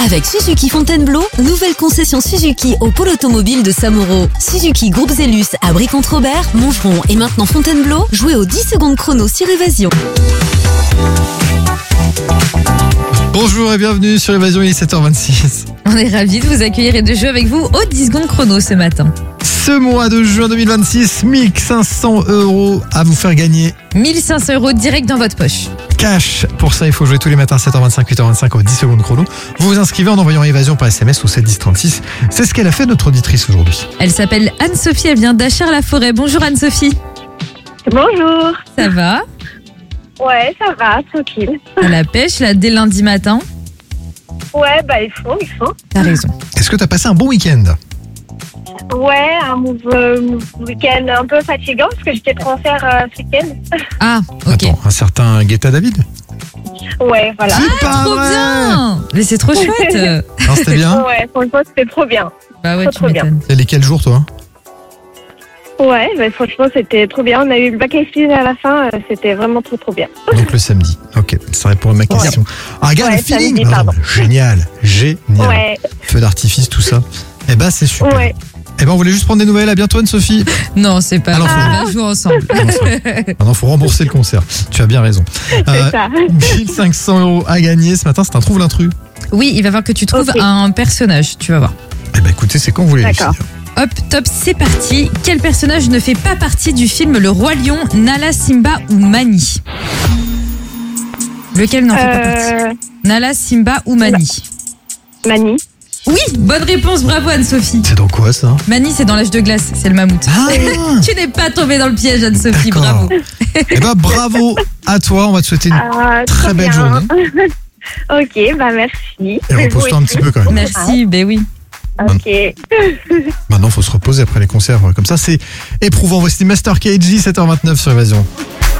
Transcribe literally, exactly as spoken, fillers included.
Avec Suzuki Fontainebleau, nouvelle concession Suzuki au pôle automobile de Samoro. Suzuki Groupe Zellus à Brie-Contre-Robert, Montgeron et maintenant Fontainebleau. Jouez aux dix secondes chrono sur Évasion. Bonjour et bienvenue sur Évasion, il est sept heures vingt-six. On est ravis de vous accueillir et de jouer avec vous aux dix secondes chrono ce matin. Ce mois de juin deux mille vingt-six, mille cinq cents euros à vous faire gagner. mille cinq cents euros direct dans votre poche. Cash. Pour ça, il faut jouer tous les matins sept heures vingt-cinq, huit heures vingt-cinq aux dix secondes chrono. Vous vous inscrivez en envoyant Évasion par S M S au sept dix trente-six. C'est ce qu'elle a fait notre auditrice aujourd'hui. Elle s'appelle Anne-Sophie, elle vient d'Achères-la-Forêt. Bonjour Anne-Sophie. Bonjour. Ça va? Ouais, ça va, tranquille. À la pêche, là, dès lundi matin? Ouais, bah il faut, il faut. T'as raison. Est-ce que tu as passé un bon week-end? Ouais, un move, euh, week-end un peu fatigant parce que j'étais de concert euh, ce week-end. Ah, ok. Attends, un certain Guetta David? Ouais, voilà. C'est pas Trop vrai. bien. Mais c'est trop chouette. Non, c'était bien. Ouais, franchement, c'était trop bien. Bah ouais, Trop, tu trop bien. m'étonnes. Et lesquels jours, toi? Ouais, bah franchement, c'était trop bien. On a eu le bac à expliquer à la fin, euh, c'était vraiment trop trop bien. Donc le samedi. Ok, ça répond à ma question. Ah, regarde Ouais, le feeling. samedi, Ah, pardon. génial, génial. Ouais, Feu d'artifice, tout ça. Eh ben, c'est super. ouais. Eh ben, on voulait juste prendre des nouvelles. À bientôt, Anne-Sophie. Non, c'est pas Ah non, vrai. faut- On va jouer ensemble. Maintenant, faut rembourser le concert. Tu as bien raison. C'est Euh, ça. mille cinq cents euros à gagner. Ce matin, c'est un trouve l'intrus. Oui, il va falloir que tu trouves Ok. un personnage, tu vas voir. Eh ben, écoutez, c'est quand vous voulez. les D'accord. filles. Hop, top, c'est parti. Quel personnage ne fait pas partie du film Le Roi Lion, Nala, Simba ou Mani? Lequel n'en fait pas partie? Euh, Nala, Simba ou Mani? Mani. Oui, bonne réponse, bravo Anne-Sophie. C'est dans quoi, ça? Mani, c'est dans l'âge de glace, c'est le mammouth. Ah! Tu n'es pas tombée dans le piège, Anne-Sophie, D'accord. bravo. Eh ben, bravo à toi. On va te souhaiter une Ah, très trop belle bien. journée. Ok, bah merci. Et repose-toi un petit peu quand même. Merci, ben oui. Ok. Maintenant, faut se reposer après les concerts euh, comme ça. C'est éprouvant. Voici Master K G, sept heures vingt-neuf sur Évasion.